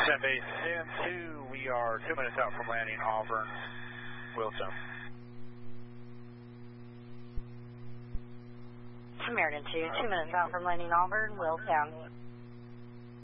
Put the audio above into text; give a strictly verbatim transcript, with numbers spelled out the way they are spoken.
Ten base Sim two, we are two minutes out from landing Auburn, Wilson. American two, two minutes out from landing Auburn, Willtown.